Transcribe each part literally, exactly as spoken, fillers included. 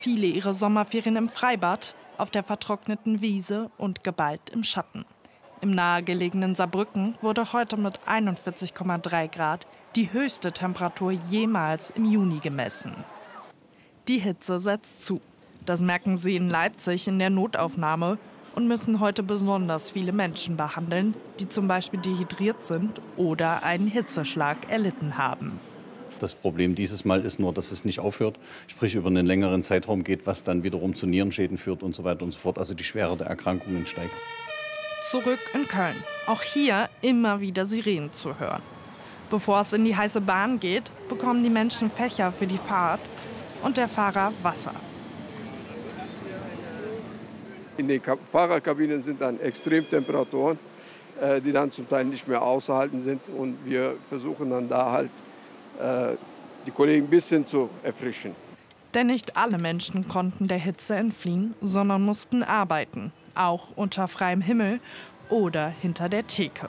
Viele ihre Sommerferien im Freibad, auf der vertrockneten Wiese und geballt im Schatten. Im nahegelegenen Saarbrücken wurde heute mit einundvierzig Komma drei Grad die höchste Temperatur jemals im Juni gemessen. Die Hitze setzt zu. Das merken sie in Leipzig in der Notaufnahme und müssen heute besonders viele Menschen behandeln, die zum Beispiel dehydriert sind oder einen Hitzeschlag erlitten haben. Das Problem dieses Mal ist nur, dass es nicht aufhört, sprich über einen längeren Zeitraum geht, was dann wiederum zu Nierenschäden führt und so weiter und so fort. Also die Schwere der Erkrankungen steigt. Zurück in Köln. Auch hier immer wieder Sirenen zu hören. Bevor es in die heiße Bahn geht, bekommen die Menschen Fächer für die Fahrt und der Fahrer Wasser. In den Fahrerkabinen sind dann Extremtemperaturen, die dann zum Teil nicht mehr auszuhalten sind. Und wir versuchen dann da halt die Kollegen ein bisschen zu erfrischen. Denn nicht alle Menschen konnten der Hitze entfliehen, sondern mussten arbeiten. Auch unter freiem Himmel oder hinter der Theke.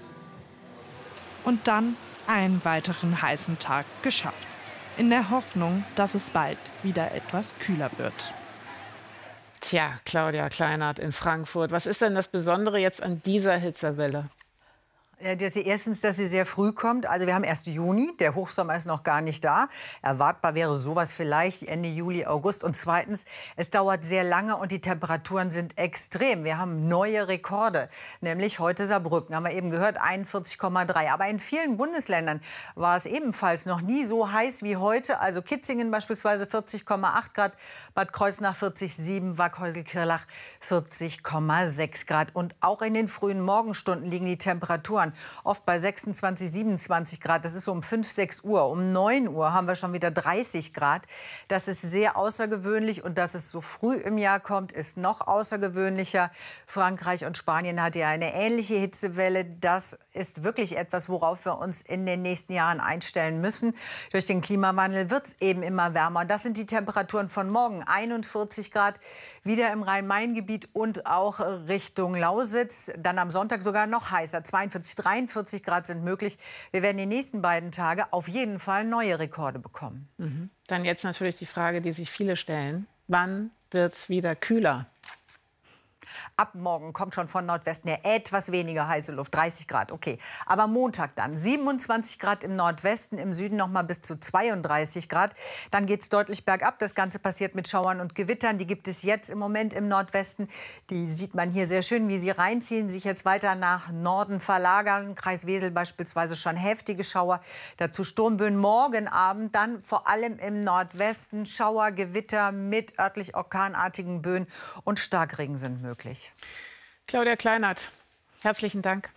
Und dann einen weiteren heißen Tag geschafft. In der Hoffnung, dass es bald wieder etwas kühler wird. Tja, Claudia Kleinert in Frankfurt. Was ist denn das Besondere jetzt an dieser Hitzewelle? Ja, dass sie erstens, dass sie sehr früh kommt. Also wir haben erst Juni, der Hochsommer ist noch gar nicht da. Erwartbar wäre sowas vielleicht Ende Juli, August. Und zweitens, es dauert sehr lange und die Temperaturen sind extrem. Wir haben neue Rekorde, nämlich heute Saarbrücken, haben wir eben gehört, einundvierzig Komma drei. Aber in vielen Bundesländern war es ebenfalls noch nie so heiß wie heute. Also Kitzingen beispielsweise vierzig Komma acht Grad, Bad Kreuznach vierzig Komma sieben, Waghäusel-Kirlach vierzig Komma sechs Grad. Und auch in den frühen Morgenstunden liegen die Temperaturen oft bei sechsundzwanzig, siebenundzwanzig Grad. Das ist so um fünf, sechs Uhr. Um neun Uhr haben wir schon wieder dreißig Grad. Das ist sehr außergewöhnlich. Und dass es so früh im Jahr kommt, ist noch außergewöhnlicher. Frankreich und Spanien hat ja eine ähnliche Hitzewelle. Das ist wirklich etwas, worauf wir uns in den nächsten Jahren einstellen müssen. Durch den Klimawandel wird es eben immer wärmer. Und das sind die Temperaturen von morgen. einundvierzig Grad wieder im Rhein-Main-Gebiet und auch Richtung Lausitz. Dann am Sonntag sogar noch heißer. zweiundvierzig, dreiundvierzig Grad sind möglich. Wir werden die nächsten beiden Tage auf jeden Fall neue Rekorde bekommen. Mhm. Dann jetzt natürlich die Frage, die sich viele stellen. Wann wird es wieder kühler? Ab morgen kommt schon von Nordwesten her etwas weniger heiße Luft, dreißig Grad, okay. Aber Montag dann siebenundzwanzig Grad im Nordwesten, im Süden noch mal bis zu zweiunddreißig Grad. Dann geht es deutlich bergab. Das Ganze passiert mit Schauern und Gewittern. Die gibt es jetzt im Moment im Nordwesten. Die sieht man hier sehr schön, wie sie reinziehen, sich jetzt weiter nach Norden verlagern. Kreis Wesel beispielsweise schon heftige Schauer. Dazu Sturmböen morgen Abend, dann vor allem im Nordwesten Schauer, Gewitter mit örtlich orkanartigen Böen und Starkregen sind möglich. Claudia Kleinert, herzlichen Dank.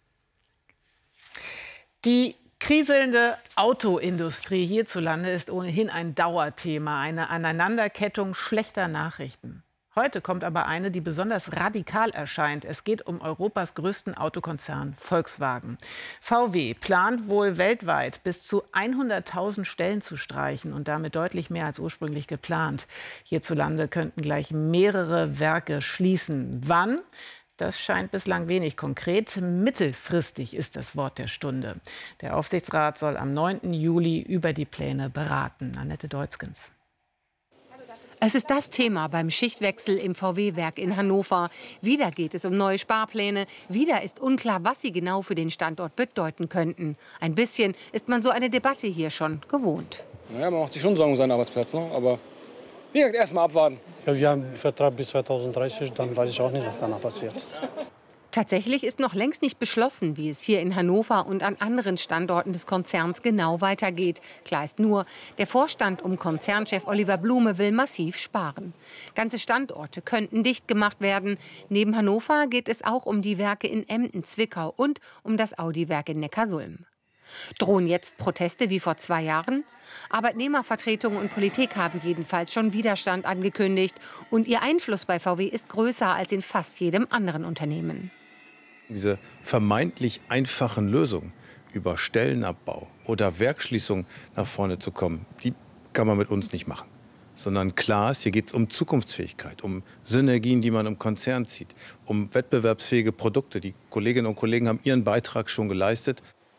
Die kriselnde Autoindustrie hierzulande ist ohnehin ein Dauerthema, eine Aneinanderkettung schlechter Nachrichten. Heute kommt aber eine, die besonders radikal erscheint. Es geht um Europas größten Autokonzern, Volkswagen. V W plant wohl weltweit bis zu hunderttausend Stellen zu streichen und damit deutlich mehr als ursprünglich geplant. Hierzulande könnten gleich mehrere Werke schließen. Wann? Das scheint bislang wenig konkret. Mittelfristig ist das Wort der Stunde. Der Aufsichtsrat soll am neunten Juli über die Pläne beraten. Annette Deutzgens. Es ist das Thema beim Schichtwechsel im V W-Werk in Hannover. Wieder geht es um neue Sparpläne. Wieder ist unklar, was sie genau für den Standort bedeuten könnten. Ein bisschen ist man so eine Debatte hier schon gewohnt. Naja, man macht sich schon Sorgen um seinen Arbeitsplatz, ne? Aber wie gesagt, erst mal abwarten. Ja, wir haben einen Vertrag bis zweitausenddreißig, dann weiß ich auch nicht, was danach passiert. Tatsächlich ist noch längst nicht beschlossen, wie es hier in Hannover und an anderen Standorten des Konzerns genau weitergeht. Klar ist nur, der Vorstand um Konzernchef Oliver Blume will massiv sparen. Ganze Standorte könnten dicht gemacht werden. Neben Hannover geht es auch um die Werke in Emden, Zwickau und um das Audi-Werk in Neckarsulm. Drohen jetzt Proteste wie vor zwei Jahren? Arbeitnehmervertretungen und Politik haben jedenfalls schon Widerstand angekündigt. Und ihr Einfluss bei V W ist größer als in fast jedem anderen Unternehmen. Diese vermeintlich einfachen Lösungen über Stellenabbau oder Werksschließung nach vorne zu kommen, die kann man mit uns nicht machen. Sondern klar ist, hier geht es um Zukunftsfähigkeit, um Synergien, die man im Konzern zieht, um wettbewerbsfähige Produkte. Die Kolleginnen und Kollegen haben ihren Beitrag schon geleistet.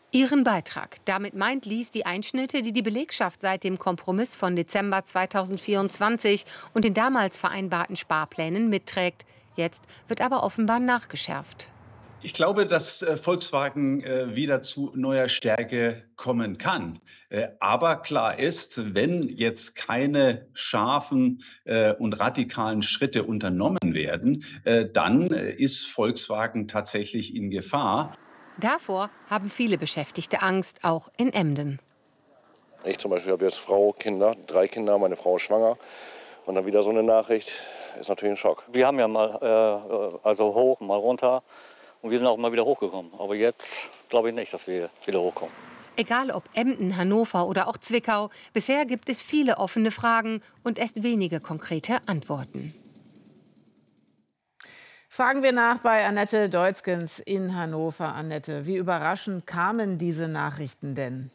Ihren Beitrag. Damit meint Lies die Einschnitte, die die Belegschaft seit dem Kompromiss von Dezember zweitausendvierundzwanzig und den damals vereinbarten Sparplänen mitträgt. Jetzt wird aber offenbar nachgeschärft. Ich glaube, dass Volkswagen wieder zu neuer Stärke kommen kann. Aber klar ist, wenn jetzt keine scharfen und radikalen Schritte unternommen werden, dann ist Volkswagen tatsächlich in Gefahr. Davor haben viele Beschäftigte Angst, auch in Emden. Ich zum Beispiel habe jetzt Frau, Kinder, drei Kinder, meine Frau ist schwanger. Und dann wieder so eine Nachricht, ist natürlich ein Schock. Wir haben ja mal äh, also hoch, mal runter. Und wir sind auch mal wieder hochgekommen. Aber jetzt glaube ich nicht, dass wir wieder hochkommen. Egal ob Emden, Hannover oder auch Zwickau, bisher gibt es viele offene Fragen und erst wenige konkrete Antworten. Fragen wir nach bei Annette Deutzgens in Hannover. Annette, wie überraschend kamen diese Nachrichten denn?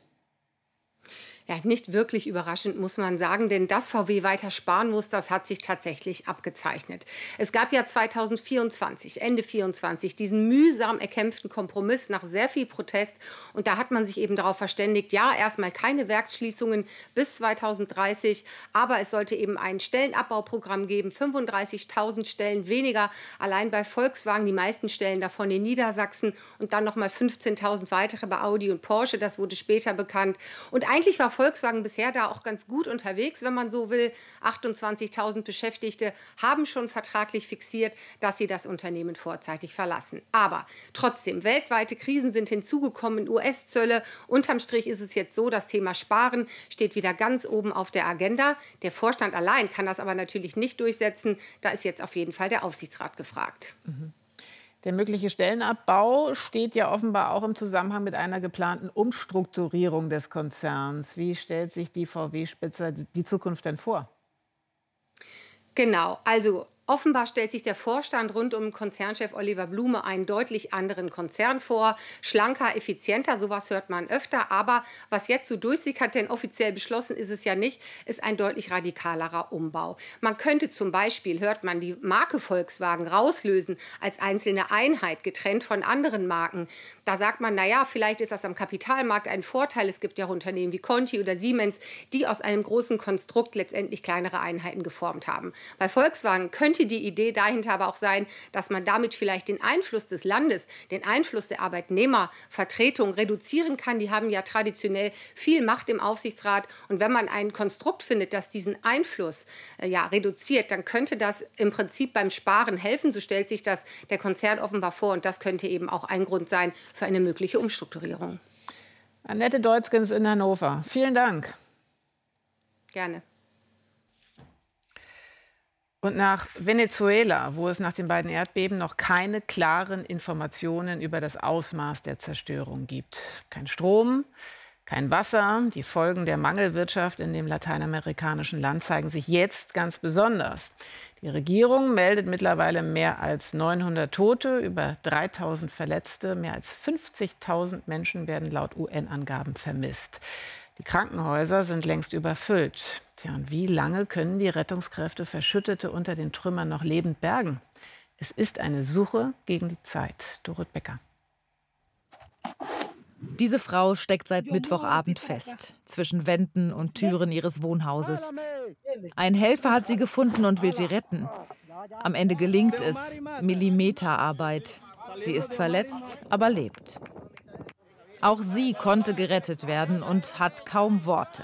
Ja, nicht wirklich überraschend, muss man sagen, denn dass V W weiter sparen muss, das hat sich tatsächlich abgezeichnet. Es gab ja zweitausendvierundzwanzig, Ende vierundzwanzig, diesen mühsam erkämpften Kompromiss nach sehr viel Protest. Und da hat man sich eben darauf verständigt, ja, erstmal keine Werksschließungen bis zweitausenddreißig, aber es sollte eben ein Stellenabbauprogramm geben, fünfunddreißigtausend Stellen weniger, allein bei Volkswagen, die meisten Stellen davon in Niedersachsen und dann nochmal fünfzehntausend weitere bei Audi und Porsche, das wurde später bekannt. Und eigentlich war Volkswagen bisher da auch ganz gut unterwegs, wenn man so will. achtundzwanzigtausend Beschäftigte haben schon vertraglich fixiert, dass sie das Unternehmen vorzeitig verlassen. Aber trotzdem, weltweite Krisen sind hinzugekommen, U S-Zölle. Unterm Strich ist es jetzt so, das Thema Sparen steht wieder ganz oben auf der Agenda. Der Vorstand allein kann das aber natürlich nicht durchsetzen. Da ist jetzt auf jeden Fall der Aufsichtsrat gefragt. Mhm. Der mögliche Stellenabbau steht ja offenbar auch im Zusammenhang mit einer geplanten Umstrukturierung des Konzerns. Wie stellt sich die V W-Spitze die Zukunft denn vor? Genau, also offenbar stellt sich der Vorstand rund um Konzernchef Oliver Blume einen deutlich anderen Konzern vor. Schlanker, effizienter, sowas hört man öfter. Aber was jetzt so durchsickert, denn offiziell beschlossen ist es ja nicht, ist ein deutlich radikalerer Umbau. Man könnte zum Beispiel, hört man, die Marke Volkswagen rauslösen als einzelne Einheit, getrennt von anderen Marken. Da sagt man, naja, vielleicht ist das am Kapitalmarkt ein Vorteil. Es gibt ja auch Unternehmen wie Conti oder Siemens, die aus einem großen Konstrukt letztendlich kleinere Einheiten geformt haben. Bei Volkswagen könnte die Idee dahinter aber auch sein, dass man damit vielleicht den Einfluss des Landes, den Einfluss der Arbeitnehmervertretung reduzieren kann. Die haben ja traditionell viel Macht im Aufsichtsrat. Und wenn man ein Konstrukt findet, das diesen Einfluss äh, ja, reduziert, dann könnte das im Prinzip beim Sparen helfen. So stellt sich das der Konzern offenbar vor. Und das könnte eben auch ein Grund sein für eine mögliche Umstrukturierung. Annette Deutzgens in Hannover. Vielen Dank. Gerne. Und nach Venezuela, wo es nach den beiden Erdbeben noch keine klaren Informationen über das Ausmaß der Zerstörung gibt. Kein Strom, kein Wasser. Die Folgen der Mangelwirtschaft in dem lateinamerikanischen Land zeigen sich jetzt ganz besonders. Die Regierung meldet mittlerweile mehr als neunhundert Tote, über dreitausend Verletzte. Mehr als fünfzigtausend Menschen werden laut U N-Angaben vermisst. Die Krankenhäuser sind längst überfüllt. Tja, und wie lange können die Rettungskräfte Verschüttete unter den Trümmern noch lebend bergen? Es ist eine Suche gegen die Zeit. Dorot Becker. Diese Frau steckt seit Mittwochabend fest, zwischen Wänden und Türen ihres Wohnhauses. Ein Helfer hat sie gefunden und will sie retten. Am Ende gelingt es, Millimeterarbeit. Sie ist verletzt, aber lebt. Auch sie konnte gerettet werden und hat kaum Worte.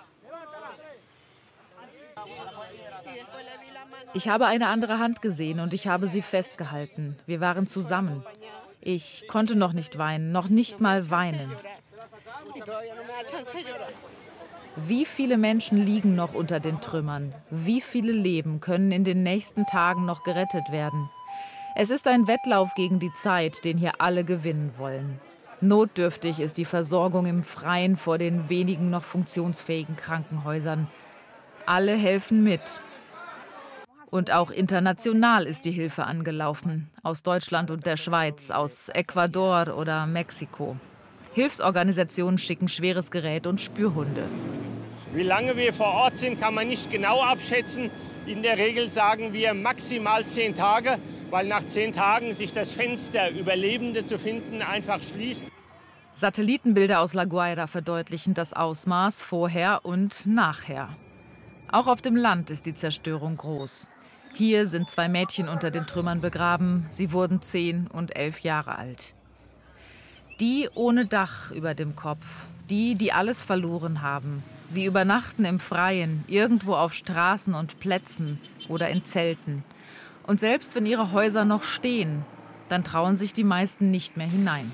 Ich habe eine andere Hand gesehen und ich habe sie festgehalten. Wir waren zusammen. Ich konnte noch nicht weinen, noch nicht mal weinen. Wie viele Menschen liegen noch unter den Trümmern? Wie viele Leben können in den nächsten Tagen noch gerettet werden? Es ist ein Wettlauf gegen die Zeit, den hier alle gewinnen wollen. Notdürftig ist die Versorgung im Freien vor den wenigen noch funktionsfähigen Krankenhäusern. Alle helfen mit. Und auch international ist die Hilfe angelaufen. Aus Deutschland und der Schweiz, aus Ecuador oder Mexiko. Hilfsorganisationen schicken schweres Gerät und Spürhunde. Wie lange wir vor Ort sind, kann man nicht genau abschätzen. In der Regel sagen wir maximal zehn Tage, weil nach zehn Tagen sich das Fenster, Überlebende zu finden, einfach schließt. Satellitenbilder aus La Guaira verdeutlichen das Ausmaß vorher und nachher. Auch auf dem Land ist die Zerstörung groß. Hier sind zwei Mädchen unter den Trümmern begraben. Sie wurden zehn und elf Jahre alt. Die ohne Dach über dem Kopf, die, die alles verloren haben. Sie übernachten im Freien, irgendwo auf Straßen und Plätzen oder in Zelten. Und selbst wenn ihre Häuser noch stehen, dann trauen sich die meisten nicht mehr hinein.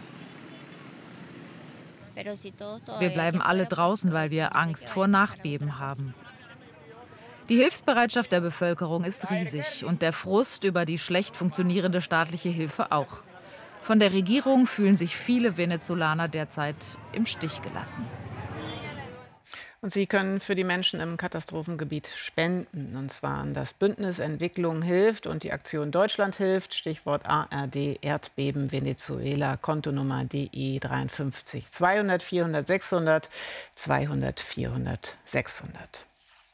Wir bleiben alle draußen, weil wir Angst vor Nachbeben haben. Die Hilfsbereitschaft der Bevölkerung ist riesig und der Frust über die schlecht funktionierende staatliche Hilfe auch. Von der Regierung fühlen sich viele Venezolaner derzeit im Stich gelassen. Und Sie können für die Menschen im Katastrophengebiet spenden. Und zwar an das Bündnis Entwicklung hilft und die Aktion Deutschland hilft. Stichwort A R D Erdbeben Venezuela, Kontonummer D E dreiundfünfzig zweihundert vierhundert sechshundert zweihundert vierhundert sechshundert.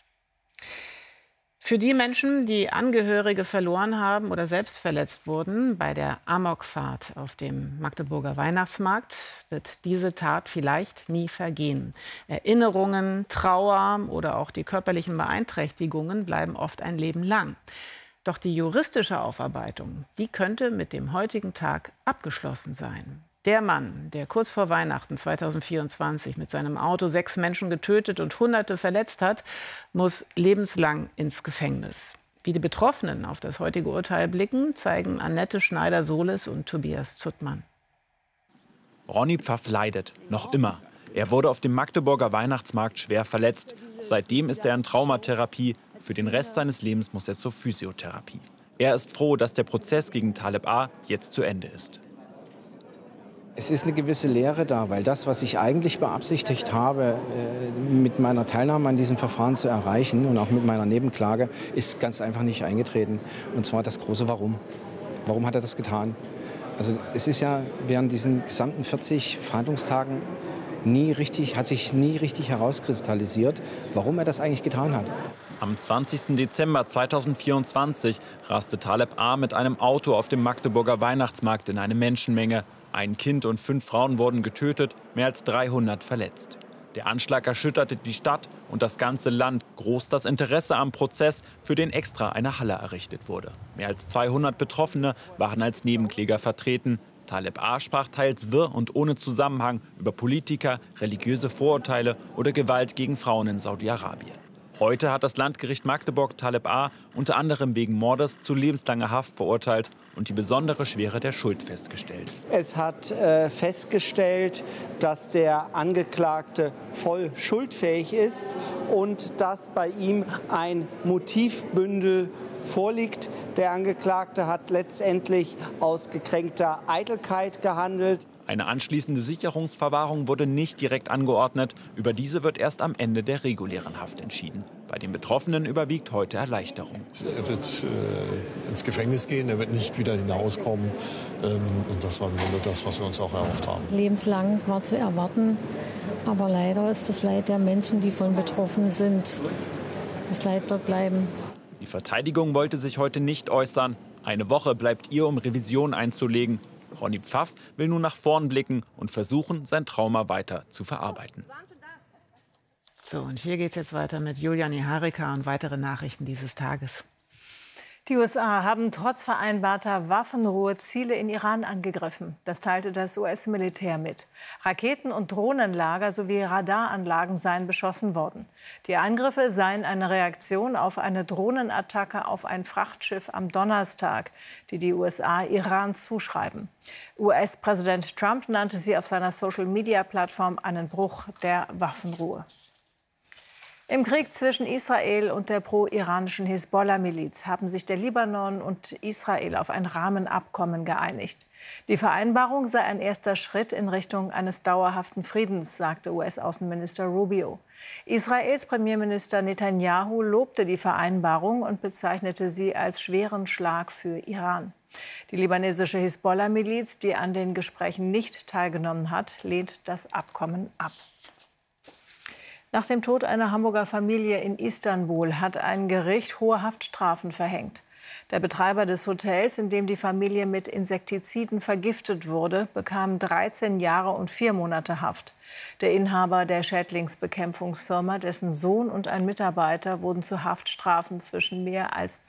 Für die Menschen, die Angehörige verloren haben oder selbst verletzt wurden bei der Amokfahrt auf dem Magdeburger Weihnachtsmarkt, wird diese Tat vielleicht nie vergehen. Erinnerungen, Trauer oder auch die körperlichen Beeinträchtigungen bleiben oft ein Leben lang. Doch die juristische Aufarbeitung, die könnte mit dem heutigen Tag abgeschlossen sein. Der Mann, der kurz vor Weihnachten zweitausendvierundzwanzig mit seinem Auto sechs Menschen getötet und Hunderte verletzt hat, muss lebenslang ins Gefängnis. Wie die Betroffenen auf das heutige Urteil blicken, zeigen Annette Schneider-Solis und Tobias Zuttmann. Ronny Pfaff leidet, noch immer. Er wurde auf dem Magdeburger Weihnachtsmarkt schwer verletzt. Seitdem ist er in Traumatherapie. Für den Rest seines Lebens muss er zur Physiotherapie. Er ist froh, dass der Prozess gegen Taleb A. jetzt zu Ende ist. Es ist eine gewisse Leere da, weil das, was ich eigentlich beabsichtigt habe, mit meiner Teilnahme an diesem Verfahren zu erreichen und auch mit meiner Nebenklage, ist ganz einfach nicht eingetreten. Und zwar das große Warum. Warum hat er das getan? Also es ist ja während diesen gesamten vierzig Verhandlungstagen nie richtig, hat sich nie richtig herauskristallisiert, warum er das eigentlich getan hat. Am zwanzigsten Dezember zweitausendvierundzwanzig raste Taleb A. mit einem Auto auf dem Magdeburger Weihnachtsmarkt in eine Menschenmenge. Ein Kind und fünf Frauen wurden getötet, mehr als dreihundert verletzt. Der Anschlag erschütterte die Stadt und das ganze Land. Groß das Interesse am Prozess, für den extra eine Halle errichtet wurde. Mehr als zweihundert Betroffene waren als Nebenkläger vertreten. Taleb A. sprach teils wirr und ohne Zusammenhang über Politiker, religiöse Vorurteile oder Gewalt gegen Frauen in Saudi-Arabien. Heute hat das Landgericht Magdeburg Taleb A. unter anderem wegen Mordes zu lebenslanger Haft verurteilt und die besondere Schwere der Schuld festgestellt. Es hat äh, festgestellt, dass der Angeklagte voll schuldfähig ist und dass bei ihm ein Motivbündel vorliegt. Der Angeklagte hat letztendlich aus gekränkter Eitelkeit gehandelt. Eine anschließende Sicherungsverwahrung wurde nicht direkt angeordnet. Über diese wird erst am Ende der regulären Haft entschieden. Bei den Betroffenen überwiegt heute Erleichterung. Er wird äh, ins Gefängnis gehen, er wird nicht wieder hinauskommen. Ähm, und das war im Grunde das, was wir uns auch erhofft haben. Lebenslang war zu erwarten. Aber leider ist das Leid der Menschen, die von betroffen sind. Das Leid wird bleiben. Die Verteidigung wollte sich heute nicht äußern. Eine Woche bleibt ihr, um Revision einzulegen. Ronny Pfaff will nun nach vorn blicken und versuchen, sein Trauma weiter zu verarbeiten. So, und hier geht es jetzt weiter mit Julian Harika und weitere Nachrichten dieses Tages. Die U S A haben trotz vereinbarter Waffenruhe Ziele in Iran angegriffen. Das teilte das U S-Militär mit. Raketen- und Drohnenlager sowie Radaranlagen seien beschossen worden. Die Angriffe seien eine Reaktion auf eine Drohnenattacke auf ein Frachtschiff am Donnerstag, die die U S A Iran zuschreiben. U S-Präsident Trump nannte sie auf seiner Social-Media-Plattform einen Bruch der Waffenruhe. Im Krieg zwischen Israel und der pro-iranischen Hisbollah-Miliz haben sich der Libanon und Israel auf ein Rahmenabkommen geeinigt. Die Vereinbarung sei ein erster Schritt in Richtung eines dauerhaften Friedens, sagte U S-Außenminister Rubio. Israels Premierminister Netanyahu lobte die Vereinbarung und bezeichnete sie als schweren Schlag für Iran. Die libanesische Hisbollah-Miliz, die an den Gesprächen nicht teilgenommen hat, lehnt das Abkommen ab. Nach dem Tod einer Hamburger Familie in Istanbul hat ein Gericht hohe Haftstrafen verhängt. Der Betreiber des Hotels, in dem die Familie mit Insektiziden vergiftet wurde, bekam dreizehn Jahre und vier Monate Haft. Der Inhaber der Schädlingsbekämpfungsfirma, dessen Sohn und ein Mitarbeiter wurden zu Haftstrafen zwischen mehr als